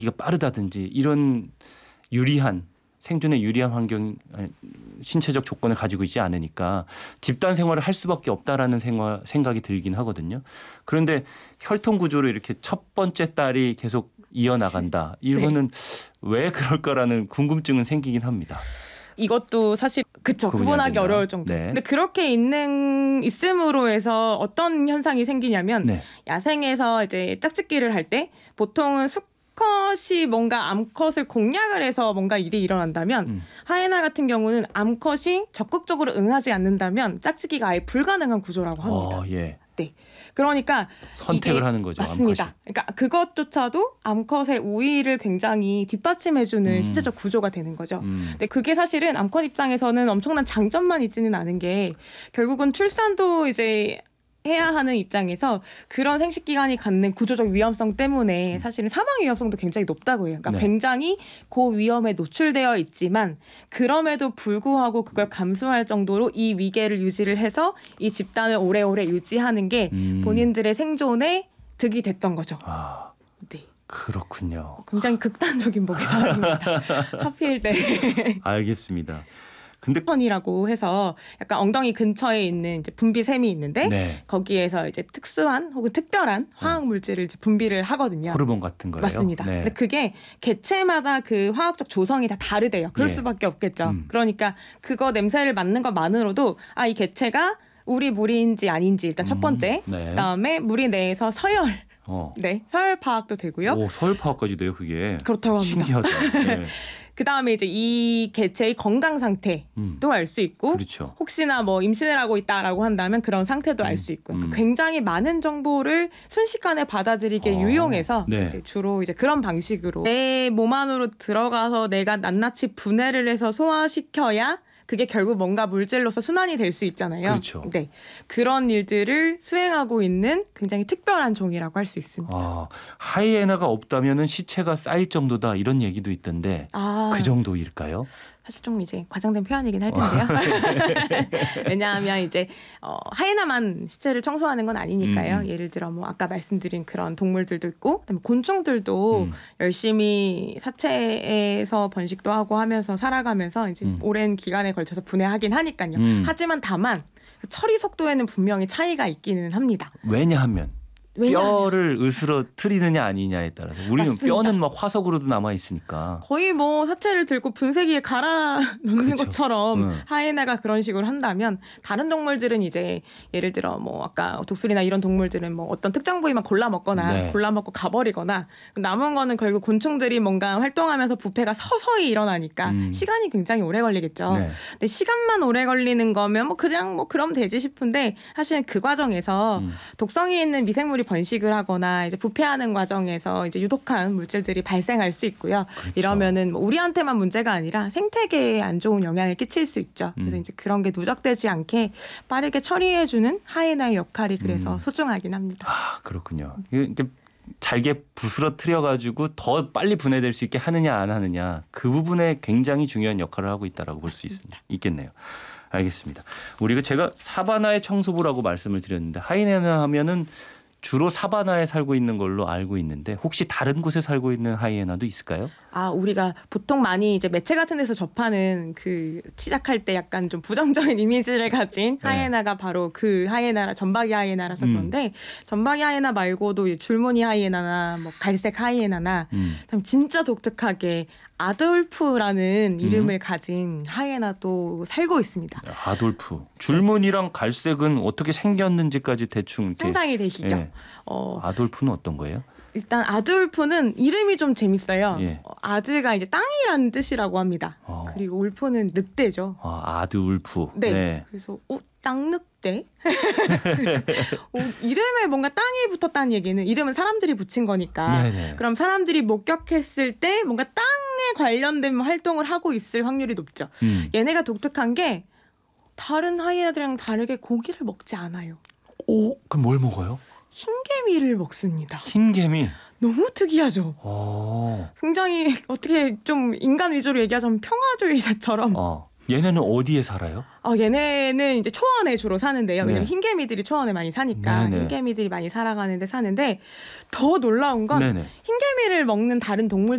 빠르다든지 이런 유리한 생존에 유리한 환경, 신체적 조건을 가지고 있지 않으니까 집단 생활을 할 수밖에 없다라는 생각이 들긴 하거든요. 그런데 혈통 구조로 이렇게 첫 번째 딸이 계속 이어나간다. 이거는 왜 그럴까라는 궁금증은 생기긴 합니다. 이것도 사실 구분하기 어려울 정도. 네. 근데 그렇게 있음으로 해서 어떤 현상이 생기냐면 네. 야생에서 이제 짝짓기를 할 때 보통은 수컷이 뭔가 암컷을 공략을 해서 뭔가 일이 일어난다면 하이에나 같은 경우는 암컷이 적극적으로 응하지 않는다면 짝짓기가 아예 불가능한 구조라고 합니다. 예. 네. 그러니까 선택을 하는 거죠. 맞습니다. 암컷이. 그러니까 그것조차도 암컷의 우위를 굉장히 뒷받침해주는 신체적 구조가 되는 거죠. 근데 그게 사실은 암컷 입장에서는 엄청난 장점만 있지는 않은 게 결국은 출산도 이제 해야 하는 입장에서 그런 생식기관이 갖는 구조적 위험성 때문에 사실은 사망 위험성도 굉장히 높다고 해요. 그러니까 굉장히 고위험에 노출되어 있지만 그럼에도 불구하고 그걸 감수할 정도로 이 위계를 유지를 해서 이 집단을 오래오래 유지하는 게 본인들의 생존에 득이 됐던 거죠. 네. 그렇군요. 굉장히 극단적인 목의 상황입니다. 하필 네. 알겠습니다. 근데 선이라고 해서 약간 엉덩이 근처에 있는 이제 분비샘이 있는데 거기에서 이제 특수한 혹은 특별한 화학 물질을 이제 분비를 하거든요. 호르몬 같은 거예요. 맞습니다. 근데 그게 개체마다 그 화학적 조성이 다 다르대요. 그럴 수밖에 없겠죠. 그러니까 그거 냄새를 맡는 것만으로도 이 개체가 우리 무리인지 아닌지 일단 첫 번째. 그다음에 무리 내에서 서열. 서열 파악도 되고요. 서열 파악까지 돼요, 그게. 그렇다고 합니다. 신기하다. 그다음에 이제 이 개체의 건강 상태도 알 수 있고 그렇죠. 혹시나 뭐 임신을 하고 있다라고 한다면 그런 상태도 알 수 있고 굉장히 많은 정보를 순식간에 받아들이게 유용해서 이제 주로 이제 그런 방식으로 내 몸 안으로 들어가서 내가 낱낱이 분해를 해서 소화시켜야 그게 결국 뭔가 물질로서 순환이 될 수 있잖아요. 그렇죠. 네, 그런 일들을 수행하고 있는 굉장히 특별한 종이라고 할 수 있습니다. 하이에나가 없다면은 시체가 쌓일 정도다 이런 얘기도 있던데 그 정도일까요? 사실 좀 이제 과장된 표현이긴 할 텐데요. 왜냐하면 이제 하이에나만 시체를 청소하는 건 아니니까요. 예를 들어 뭐 아까 말씀드린 그런 동물들도 있고 그다음에 곤충들도 열심히 사체에서 번식도 하고 하면서 살아가면서 이제 오랜 기간에 걸쳐서 분해하긴 하니까요. 하지만 다만 그 처리 속도에는 분명히 차이가 있기는 합니다. 왜냐하면 뼈를 으스러뜨리느냐 아니냐에 따라서 우리는 맞습니다. 뼈는 막 화석으로도 남아 있으니까 거의 뭐 사체를 들고 분쇄기에 갈아 놓는 것처럼 하이에나가 그런 식으로 한다면 다른 동물들은 이제 예를 들어 뭐 아까 독수리나 이런 동물들은 뭐 어떤 특정 부위만 골라 먹거나 골라 먹고 가버리거나 남은 거는 결국 곤충들이 뭔가 활동하면서 부패가 서서히 일어나니까 시간이 굉장히 오래 걸리겠죠. 근데 시간만 오래 걸리는 거면 뭐 그냥 뭐 그럼 되지 싶은데 사실은 그 과정에서 독성이 있는 미생물이 번식을 하거나 이제 부패하는 과정에서 이제 유독한 물질들이 발생할 수 있고요. 그렇죠. 이러면은 뭐 우리한테만 문제가 아니라 생태계에 안 좋은 영향을 끼칠 수 있죠. 그래서 이제 그런 게 누적되지 않게 빠르게 처리해주는 하이에나의 역할이 그래서 소중하긴 합니다. 그렇군요. 이게 잘게 부스러뜨려가지고 더 빨리 분해될 수 있게 하느냐 안 하느냐 그 부분에 굉장히 중요한 역할을 하고 있다라고 볼 수 있겠네요. 알겠습니다. 우리가 제가 사바나의 청소부라고 말씀을 드렸는데 하이에나 하면은 주로 사바나에 살고 있는 걸로 알고 있는데 혹시 다른 곳에 살고 있는 하이에나도 있을까요? 우리가 보통 많이 이제 매체 같은 데서 접하는 그 시작할 때 약간 좀 부정적인 이미지를 가진 하이에나가 바로 그 하이에나라 전박이 하이에나라서 그런데 전박이 하이에나 말고도 줄무늬 하이에나나 뭐 갈색 하이에나나 진짜 독특하게 아돌프라는 이름을 가진 하이에나도 살고 있습니다. 아돌프. 줄무늬랑 갈색은 어떻게 생겼는지까지 대충 이렇게 상상이 되시죠? 아돌프는 어떤 거예요? 일단 아드울프는 이름이 좀 재밌어요. 아드가 이제 땅이라는 뜻이라고 합니다. 그리고 울프는 늑대죠. 아드울프. 네. 그래서 땅늑대? 이름에 뭔가 땅이 붙었다는 얘기는 이름은 사람들이 붙인 거니까 그럼 사람들이 목격했을 때 뭔가 땅에 관련된 활동을 하고 있을 확률이 높죠. 얘네가 독특한 게 다른 하이에나들이랑 다르게 고기를 먹지 않아요. 그럼 뭘 먹어요? 흰개미를 먹습니다. 흰개미? 너무 특이하죠. 굉장히 어떻게 좀 인간 위주로 얘기하자면 평화주의자처럼 얘네는 어디에 살아요? 얘네는 이제 초원에 주로 사는데요. 왜냐면 네. 흰개미들이 초원에 많이 사니까 네네. 흰개미들이 많이 살아가는데 사는데 더 놀라운 건 네네. 흰개미를 먹는 다른